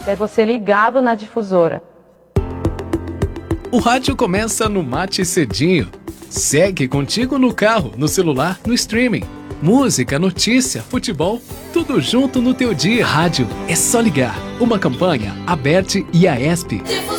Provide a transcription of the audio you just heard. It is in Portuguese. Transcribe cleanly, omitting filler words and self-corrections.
é você ligado na difusora. O rádio começa no Mate Cedinho. Segue contigo no carro, no celular, no streaming. Música, notícia, futebol, tudo junto no teu dia. Rádio é só ligar. Uma campanha, Aberte e Aesp.